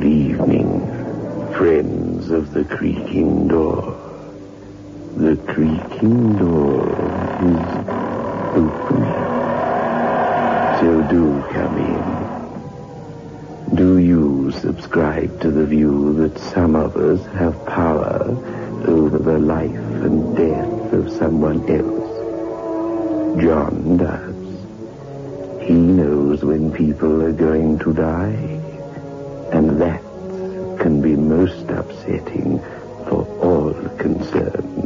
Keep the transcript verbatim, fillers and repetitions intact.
Good evening, friends of the creaking door. The creaking door is open. So do come in. Do you subscribe to the view that some of us have power over the life and death of someone else? John does. He knows when people are going to die, and that can be most upsetting for all concerned.